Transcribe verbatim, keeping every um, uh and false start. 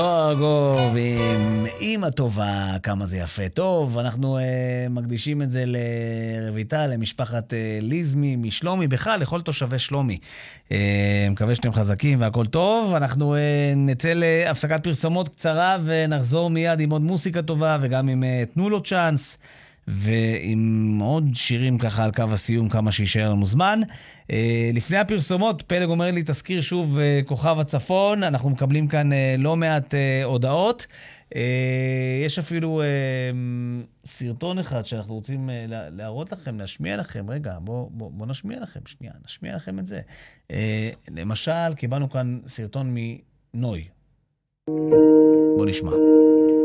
אגוב, עם אמא טובה, כמה זה יפה. טוב, אנחנו uh, מקדישים את זה לרויטל, למשפחת uh, ליזמי משלומי, בכלל, לכל תושבי שלומי. Uh, מקווה שאתם חזקים והכל טוב. אנחנו uh, נצא להפסקת פרסומות קצרה ונחזור מיד עם עוד מוסיקה טובה וגם עם uh, תנו לו צ'אנס. ועם עוד שירים ככה על קו הסיום, כמה שישאר לנו זמן. לפני הפרסומות, פלג אומר לי, תזכיר שוב כוכב הצפון, אנחנו מקבלים כאן לא מעט הודעות. יש אפילו סרטון אחד שאנחנו רוצים להראות לכם, להשמיע לכם. רגע, בוא, בוא, בוא נשמיע לכם, שנייה, נשמיע לכם את זה. למשל, קיבלנו כאן סרטון מנוי. בוא נשמע.